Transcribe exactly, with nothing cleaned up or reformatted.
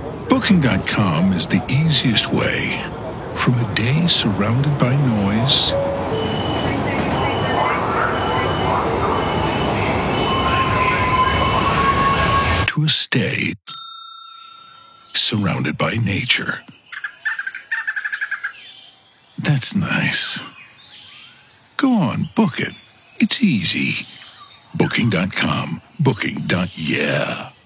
Booking dot com is the easiest way from a day surrounded by noise to a stay surrounded by nature. That's nice. Go on, book it. It's easy. Booking dot com. Booking. Yeah.